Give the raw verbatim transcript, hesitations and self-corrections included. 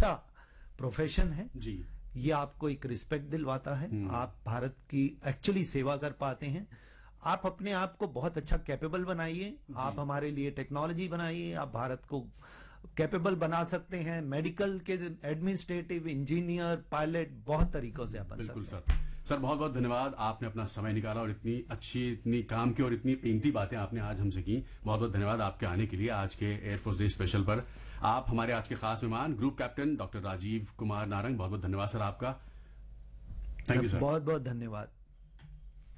अच्छा प्रोफेशन है जी। ये आपको एक रिस्पेक्ट दिलवाता है, आप भारत की एक्चुअली सेवा कर पाते हैं। आप अपने आप को बहुत अच्छा कैपेबल बनाइए, आप हमारे लिए टेक्नोलॉजी बनाइए, आप भारत को कैपेबल बना सकते हैं। मेडिकल के एडमिनिस्ट्रेटिव, इंजीनियर, पायलट, बहुत तरीकों से आप बन सकते हैं। बिल्कुल सर। सर बहुत बहुत धन्यवाद, आपने अपना समय निकाला और इतनी अच्छी, इतनी काम की और इतनी कीमती बातें आपने आज हमसे की। बहुत बहुत धन्यवाद आपके आने के लिए आज के एयरफोर्स डे स्पेशल पर। आप हमारे आज के खास मेहमान group captain doctor Rajiv Kumar Narang, बहुत बहुत धन्यवाद सर आपका। Thank you sir. बहुत बहुत धन्यवाद।